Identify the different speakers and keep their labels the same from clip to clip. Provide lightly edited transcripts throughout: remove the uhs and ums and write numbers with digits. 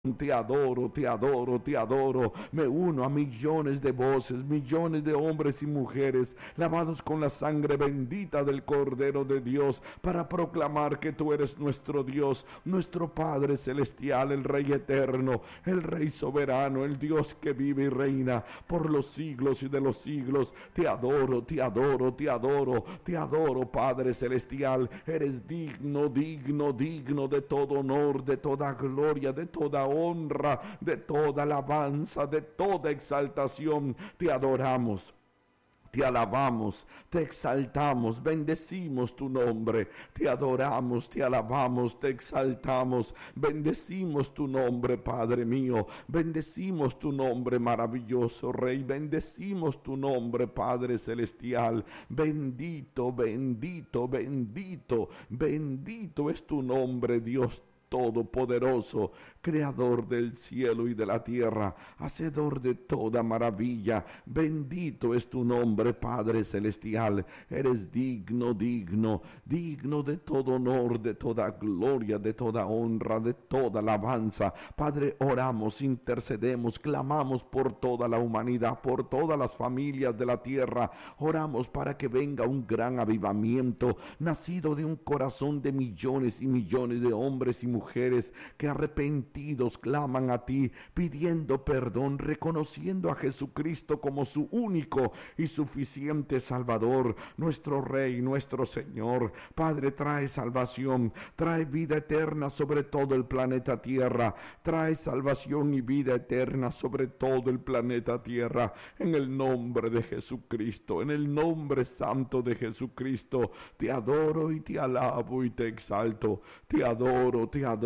Speaker 1: Te adoro, te adoro, te adoro. Me uno a millones de voces, millones de hombres y mujeres lavados con la sangre bendita del Cordero de Dios para proclamar que tú eres nuestro Dios, nuestro Padre celestial, el Rey eterno, el Rey soberano, el Dios que vive y reina por los siglos y de los siglos. Te adoro, te adoro, te adoro, te adoro, Padre celestial. Eres digno, digno, digno de todo honor, de toda gloria, de toda honra, de toda alabanza, de toda exaltación. Te adoramos, te alabamos, te exaltamos, bendecimos tu nombre, te adoramos, te alabamos, te exaltamos, bendecimos tu nombre, Padre mío, bendecimos tu nombre, maravilloso Rey, bendecimos tu nombre, Padre celestial. Bendito, bendito, bendito, bendito es tu nombre, Dios Todopoderoso, creador del cielo y de la tierra, hacedor de toda maravilla. Bendito es tu nombre, Padre celestial. Eres digno, digno, digno de todo honor, de toda gloria, de toda honra, de toda alabanza. Padre, oramos, intercedemos, clamamos por toda la humanidad, por todas las familias de la tierra. Oramos para que venga un gran avivamiento, nacido de un corazón de millones y millones de hombres y mujeres que arrepentidos claman a ti, pidiendo perdón, reconociendo a Jesucristo como su único y suficiente Salvador, nuestro Rey, nuestro Señor. Padre, trae salvación, trae vida eterna sobre todo el planeta Tierra, trae salvación y vida eterna sobre todo el planeta Tierra, en el nombre de Jesucristo, en el nombre santo de Jesucristo. Te adoro y te alabo y te exalto, te adoro,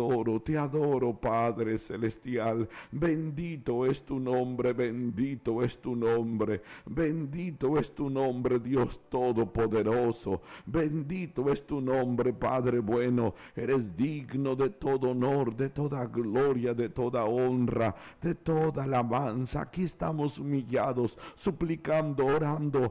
Speaker 1: te adoro, Padre celestial. Bendito es tu nombre, bendito es tu nombre, bendito es tu nombre, Dios Todopoderoso. Bendito es tu nombre, Padre bueno. Eres digno de todo honor, de toda gloria, de toda honra, de toda alabanza. Aquí estamos humillados, suplicando, orando,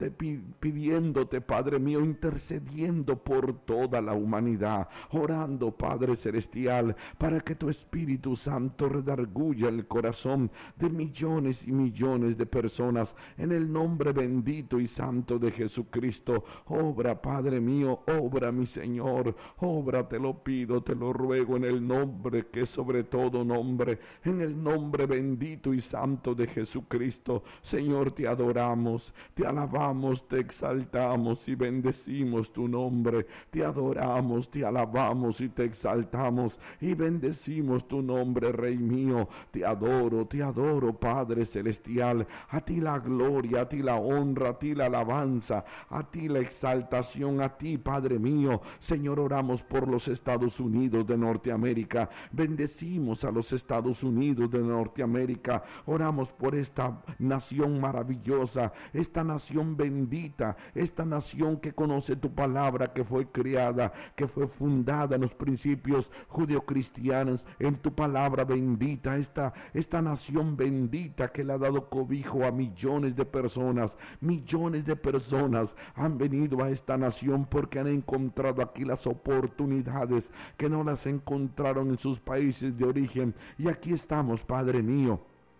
Speaker 1: pidiéndote, Padre mío, intercediendo por toda la humanidad, orando, Padre celestial, para que tu Espíritu Santo redarguya el corazón de millones y millones de personas, en el nombre bendito y santo de Jesucristo. Obra, Padre mío, obra, mi Señor, obra, te lo pido, te lo ruego, en el nombre que es sobre todo nombre, en el nombre bendito y santo de Jesucristo. Señor, te adoramos, te alabamos, te exaltamos y bendecimos tu nombre. Te adoramos, te alabamos y te exaltamos y bendecimos tu nombre, Rey mío. Te adoro, Padre celestial. A ti la gloria, a ti la honra, a ti la alabanza, a ti la exaltación, a ti, Padre mío. Señor, oramos por los Estados Unidos de Norteamérica. Bendecimos a los Estados Unidos de Norteamérica. Oramos por esta nación maravillosa, esta nación bendita, esta nación que conoce tu palabra, que fue creada, que fue fundada en los principios judeocristianos, en tu palabra bendita, esta nación bendita que le ha dado cobijo a millones de personas. Millones de personas han venido a esta nación porque han encontrado aquí las oportunidades que no las encontraron en sus países de origen, y aquí estamos, Padre mío.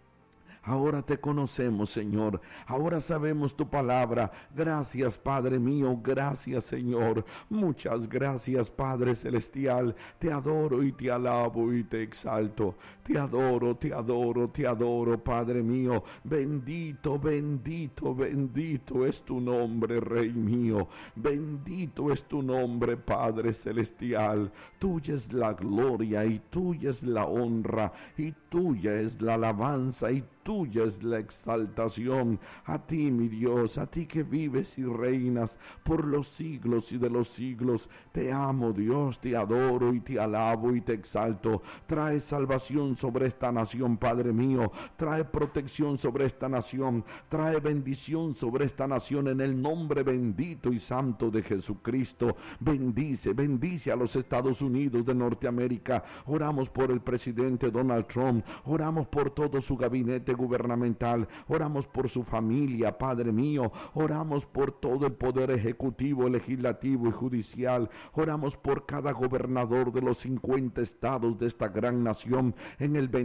Speaker 1: Ahora te conocemos, Señor. Ahora sabemos tu palabra. Gracias, Padre mío. Gracias, Señor. Muchas gracias, Padre celestial. Te adoro y te alabo y te exalto. Te adoro, te adoro, te adoro, Padre mío. Bendito, bendito, bendito es tu nombre, Rey mío. Bendito es tu nombre, Padre celestial. Tuya es la gloria y tuya es la honra y tuya es la alabanza y tuya es la exaltación. A ti, mi Dios, a ti que vives y reinas por los siglos y de los siglos. Te amo, Dios, te adoro y te alabo y te exalto. Trae salvación sobre esta nación, Padre mío. Trae protección sobre esta nación. Trae bendición sobre esta nación en el nombre bendito y santo de Jesucristo. Bendice, bendice a los Estados Unidos de Norteamérica. Oramos por el presidente Donald Trump. Oramos por todo su gabinete gubernamental, oramos por su familia, Padre mío, oramos por todo el poder ejecutivo, legislativo y judicial, oramos por cada gobernador de los 50 estados de esta gran nación, en el